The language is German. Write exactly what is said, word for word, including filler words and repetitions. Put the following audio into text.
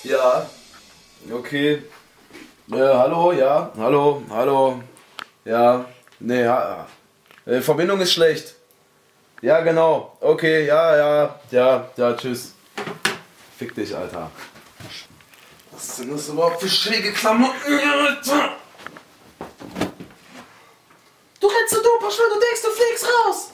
Ja. Okay. Äh, hallo, ja. Hallo, hallo. Ja. Nee, ha äh, Verbindung ist schlecht. Ja, genau. Okay, ja, ja. Ja, ja, tschüss. Fick dich, Alter. Was sind das überhaupt für schräge Klamotten, Alter? Du rennst so dumm, weil du denkst, du fliegst raus.